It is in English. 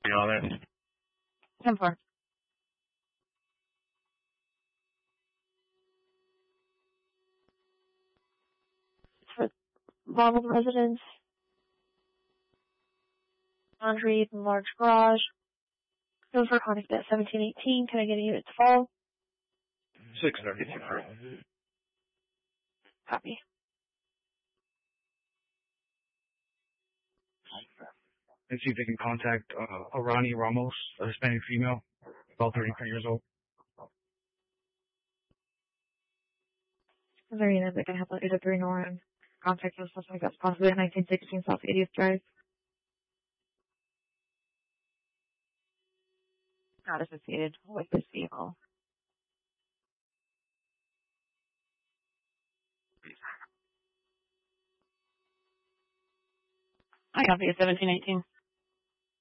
be on it. 10-4. For Marble Residence, laundry, large garage. Those were connected at 1718. Can I get a unit to fall? 632. Copy. And see if they can contact Arani Ramos, a Hispanic female, about 33 years old. Is there a unit that can help with either 3 nor and contact those suspects that's possibly at 1916 South 80th Drive? Not associated with this vehicle. I copy 1718.